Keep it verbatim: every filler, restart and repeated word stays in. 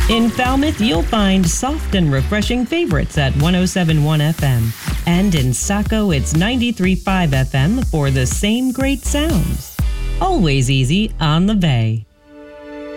In Falmouth, you'll find soft and refreshing favorites at one oh seven point one F M. And in Saco, it's ninety-three point five F M for the same great sounds. Always easy on the Bay.